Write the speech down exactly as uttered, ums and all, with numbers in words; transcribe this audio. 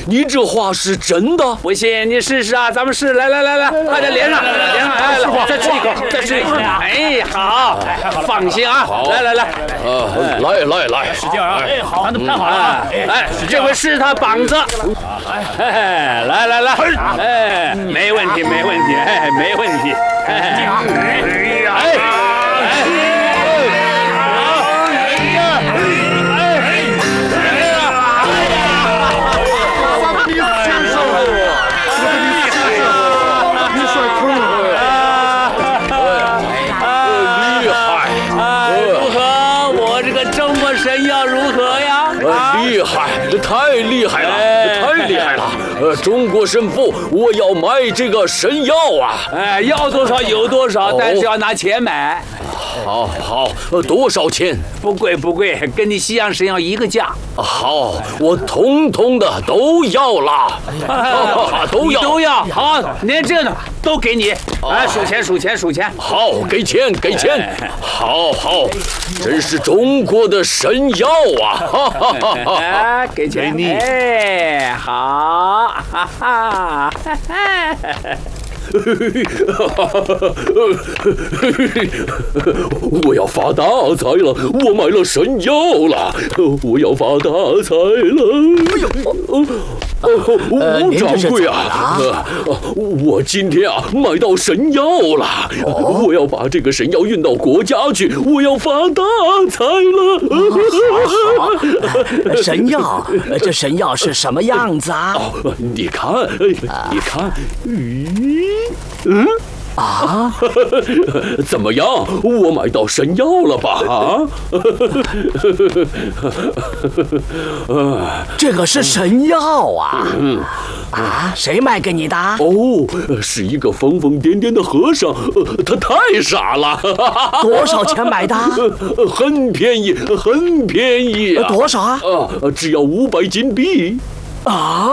你这话是真的？ 不信你试试啊！咱们试，来来来来，快点连上，连上！哎，来，再吃一口，再吃一口。哎，好，放心啊！来来来， 呃，来来来， 使劲啊！哎，好，咱们看好了啊！ 哎，这回是他膀子。哎，来来来，哎，没问题，没问题，哎，没问题。哎，哎，哎。 厉害，太厉害了，太厉害了！呃，中国神父，我要买这个神药啊！ 哎，要多少有多少，但是要拿钱买。 好，好，多少钱？ 不贵不贵，跟你西洋神药一个价。 好，我统统的都要了，都要都要。好，连这呢都给你。哎，数钱数钱数钱。 好，给钱给钱。好好，真是中国的神药啊！ 哎，给钱你。哎，好，哈哈，哈哈。 我要发大财了！我买了神药了！我要发大财了！哎呦，吴掌柜啊，我今天啊买到神药了！我要把这个神药运到国家去！我要发大财了！神药，这神药是什么样子啊？ 你看，你看，咦？嗯啊，怎么样？我买到神药了吧？ 啊，这个是神药啊！嗯啊，谁卖给你的？ 哦，是一个疯疯癫癫的和尚，他太傻了。 多少钱买的？ 很便宜，很便宜。 多少啊？ 啊，只要五百金币。 啊！